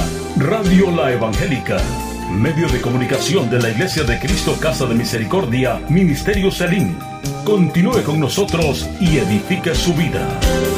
Radio La Evangélica, medio de comunicación de la Iglesia de Cristo Casa de Misericordia, Ministerio Selim. Continúe con nosotros y edifique su vida.